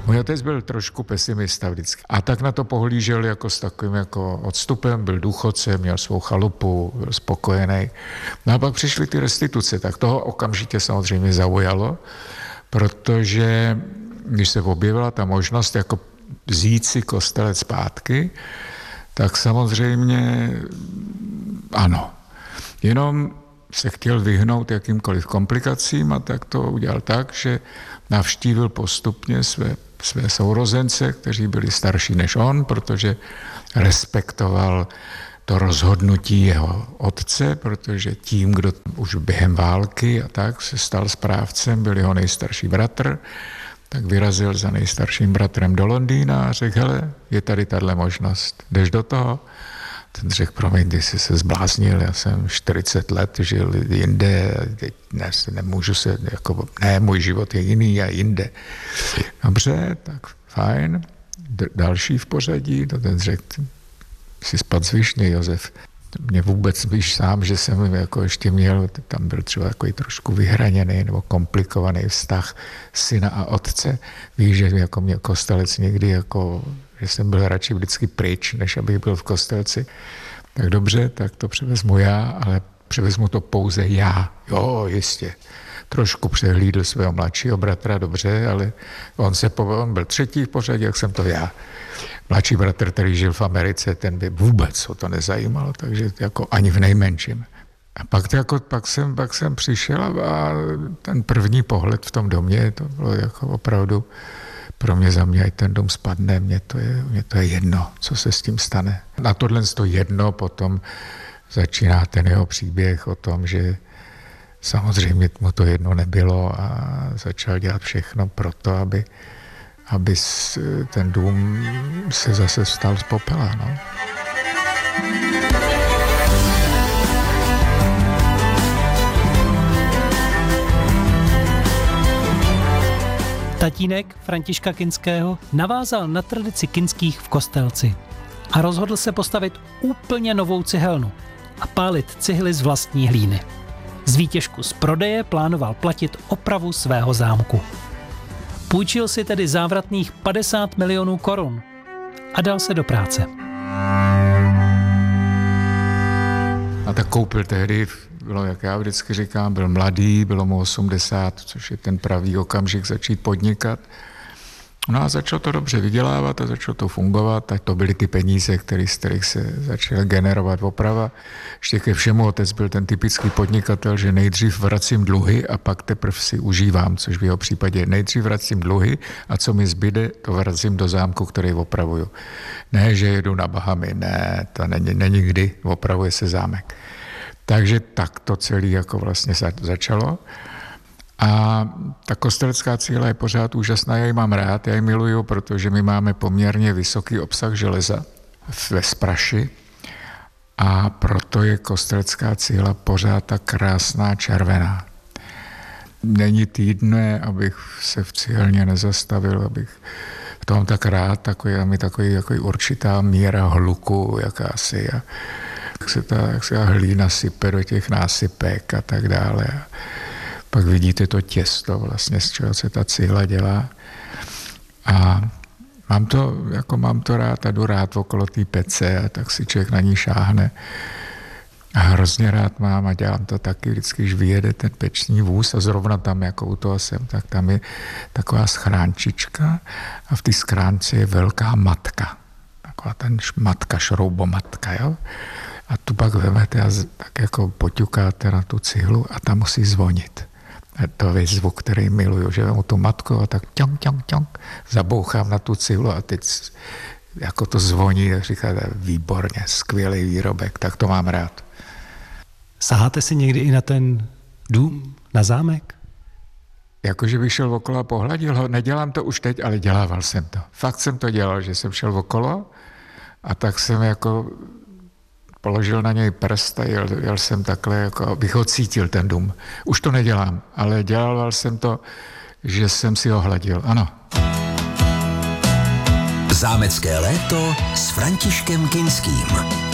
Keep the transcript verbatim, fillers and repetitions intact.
Můj otec byl trošku pesimista vždycky. A tak na to pohlížel jako s takovým jako odstupem, byl důchodce, měl svou chalupu, byl spokojený. No a pak přišly ty restituce, tak toho okamžitě samozřejmě zaujalo, protože když se objevila ta možnost jako vzít si kostelec zpátky, tak samozřejmě ano. Jenom se chtěl vyhnout jakýmkoliv komplikacím a tak to udělal tak, že navštívil postupně své, své sourozence, kteří byli starší než on, protože respektoval to rozhodnutí jeho otce, protože tím, kdo už během války a tak se stal správcem, byl jeho nejstarší bratr, tak vyrazil za nejstarším bratrem do Londýna a řekl, hele, je tady tahle možnost, jdeš do toho? Ten řekl, promiň, ty jsi se zbláznil, já jsem čtyřicet let žil jinde, teď ne, nemůžu se, jako, ne, můj život je jiný a jinde. Dobře, tak fajn. D- další v pořadí, to ten řekl, jsi spadzvišný, Josef. Mě vůbec víš sám, že jsem jako ještě měl, tam byl třeba takový trošku vyhraněný nebo komplikovaný vztah syna a otce. Víš, že jako mě kostelec někdy jako, že jsem byl radši vždycky pryč, než abych byl v kostelci. Tak dobře, tak to převezmu já, ale převezmu to pouze já. Jo, jistě. Trošku přehlídl svého mladšího bratra, dobře, ale on se po, on byl třetí v pořadí, jak jsem to já. Mladší bratr, který žil v Americe, ten by vůbec ho to nezajímalo, takže jako ani v nejmenším. A pak, to jako, pak, jsem, pak jsem přišel a ten první pohled v tom domě, to bylo jako opravdu pro mě, za mě, ať ten dům spadne, mně to je, mně to je jedno, co se s tím stane. Na tohle to jedno potom začíná ten jeho příběh o tom, že samozřejmě mu to jedno nebylo a začal dělat všechno pro to, aby aby ten dům se zase vstal z popela. No. Tatínek Františka Kinského navázal na tradici Kinských v Kostelci a rozhodl se postavit úplně novou cihelnu a pálit cihly z vlastní hlíny. Z výtěžku z prodeje plánoval platit opravu svého zámku. Půjčil si tedy závratných padesát milionů korun a dal se do práce. A tak koupil tehdy, bylo, jak já vždycky říkám, byl mladý, bylo mu osmdesát, což je ten pravý okamžik začít podnikat. No a začalo to dobře vydělávat a začalo to fungovat, tak to byly ty peníze, který, z kterých se začala generovat oprava. Ještě ke všemu otec byl ten typický podnikatel, že nejdřív vracím dluhy a pak teprve si užívám, což v jeho případě nejdřív vracím dluhy a co mi zbyde, to vracím do zámku, který opravuju. Ne, že jedu na Bahamy, ne, to není, není kdy, opravuje se zámek. Takže tak to celé jako vlastně začalo. A ta kostelecká cihla je pořád úžasná, já ji mám rád, já ji miluju, protože my máme poměrně vysoký obsah železa ve spraši a proto je kostelecká cihla pořád tak krásná červená. Není týdne, abych se v cihelně nezastavil, abych v tom tak rád, takový, mi takový, takový určitá míra hluku jakási a jak se ta, jak se ta hlína sype do těch násypek a tak dále. Pak vidíte to těsto vlastně, z čeho se ta cihla dělá. A mám to, jako mám to rád a jdu rád okolo té pece a tak si člověk na ní šáhne. A hrozně rád mám a dělám to taky vždycky, když vyjede ten peční vůz a zrovna tam, jako u toho jsem, tak tam je taková schránčička a v té schránce je velká matka. Taková ten matka, šroubomatka, jo. A tu pak vemete a tak jako poťukáte na tu cihlu a tam musí zvonit. To je zvuk, který miluju, že vemu tu matku a tak ťong, ťong, ťong, zabouchám na tu cihlu a teď jako to zvoní, tak říkáte, výborně, skvělý výrobek, tak to mám rád. Saháte si někdy i na ten dům, na zámek? Jakože bych šel okolo a pohladil ho, nedělám to už teď, ale dělával jsem to. Fakt jsem to dělal, že jsem šel okolo a tak jsem jako položil na něj prst a jel, jel jsem takhle, jako abych ho cítil ten dům. Už to nedělám, ale dělal jsem to, že jsem si ho hladil, ano. Zámecké léto s Františkem Kinským.